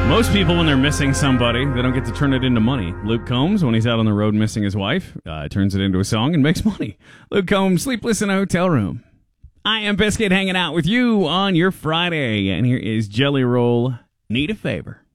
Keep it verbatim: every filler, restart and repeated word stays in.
Most people, when they're missing somebody, they don't get to turn it into money. Luke Combs, when he's out on the road missing his wife, uh, turns it into a song and makes money. Luke Combs, Sleepless in a Hotel Room. I am Biscuit, hanging out with you on your Friday, and here is Jelly Roll, Need a Favor.